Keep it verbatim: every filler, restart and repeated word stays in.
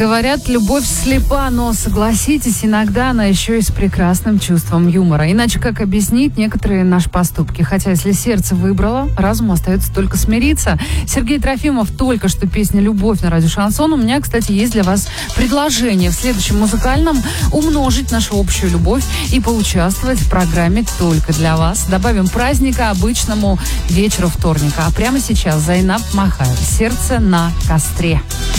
Говорят, любовь слепа, но согласитесь, иногда она еще и с прекрасным чувством юмора. Иначе как объяснить некоторые наши поступки? Хотя если сердце выбрало, разуму остается только смириться. Сергей Трофимов, только что песня «Любовь» на радио Шансон. У меня, кстати, есть для вас предложение в следующем музыкальном умножить нашу общую любовь и поучаствовать в программе только для вас. Добавим праздника обычному вечеру вторника. А прямо сейчас Зайнаб Махаев «Сердце на костре».